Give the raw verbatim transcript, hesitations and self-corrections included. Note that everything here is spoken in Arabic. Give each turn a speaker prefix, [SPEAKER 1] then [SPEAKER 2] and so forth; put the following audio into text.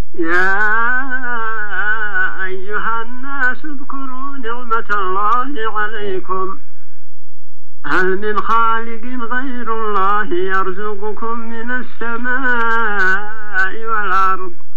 [SPEAKER 1] يا أيها الناس اذكروا نعمة الله عليكم هل من خالق غير الله يرزقكم من السماء والأرض